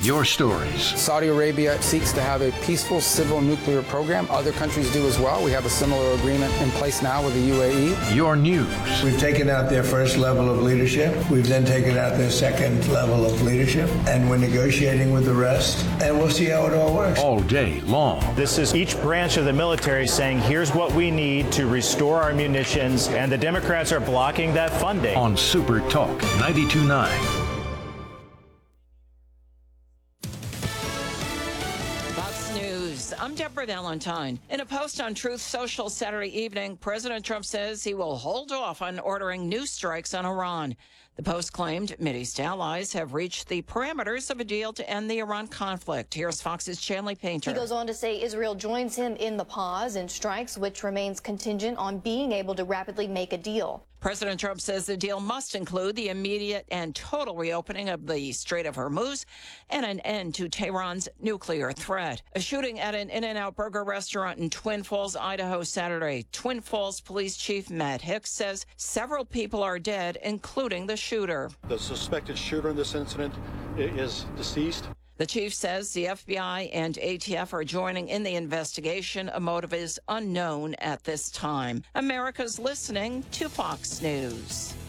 your stories. Saudi Arabia seeks to have a peaceful civil nuclear program. Other countries do as well. We have a similar agreement in place now with the UAE. Your news. We've taken out their first level of leadership. We've then taken out their second level of leadership. And we're negotiating with the rest. And we'll see how it all works. All day long. This is each branch of the military saying, here's what we need to restore our munitions. And the Democrats are blocking that funding. On Super Talk 92.9. I'm Deborah Valentine. In a post on Truth Social Saturday evening, President Trump says he will hold off on ordering new strikes on Iran. The Post claimed Mideast allies have reached the parameters of a deal to end the Iran conflict. Here's Fox's Chanley Painter. He goes on to say Israel joins him in the pause in strikes, which remains contingent on being able to rapidly make a deal. President Trump says the deal must include the immediate and total reopening of the Strait of Hormuz and an end to Tehran's nuclear threat. A shooting at an In-N-Out burger restaurant in Twin Falls, Idaho, Saturday. Twin Falls Police Chief Matt Hicks says several people are dead, including the shooter. The suspected shooter in this incident is deceased. The chief says the FBI and ATF are joining in the investigation. A motive is unknown at this time. America's listening to Fox News.